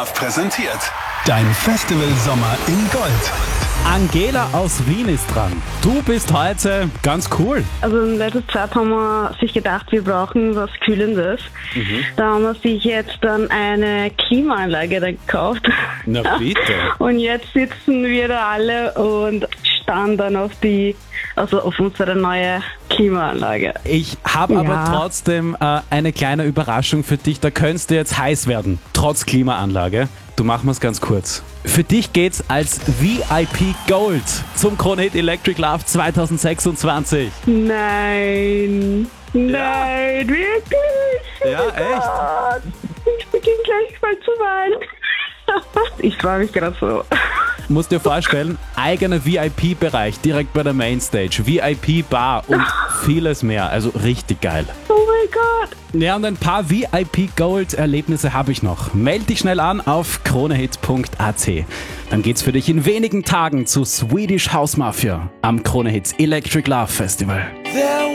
Love präsentiert. Dein Festival Sommer in Gold. Angela aus Wien ist dran. Du bist heute ganz cool. Also in letzter Zeit haben wir sich gedacht, wir brauchen was Kühlendes. Da haben wir sich jetzt dann eine Klimaanlage gekauft. Na bitte. Und jetzt sitzen wir da alle und starren dann auf unsere neue Klimaanlage. Ich habe aber trotzdem eine kleine Überraschung für dich. Da könntest du jetzt heiß werden, trotz Klimaanlage. Du machen wir es ganz kurz. Für dich geht's als VIP Gold zum Krone-Hit Electric Love 2026. Nein, wirklich? Ja, echt? Ich beginne gleich mal zu weinen. Ich freue mich gerade so. Musst dir vorstellen, eigener VIP-Bereich direkt bei der Mainstage, VIP-Bar und vieles mehr. Also richtig geil. Oh mein Gott. Ja, und ein paar VIP-Gold-Erlebnisse habe ich noch. Meld dich schnell an auf kronehit.at. Dann geht's für dich in wenigen Tagen zu Swedish House Mafia am Krone-Hit Electric Love Festival.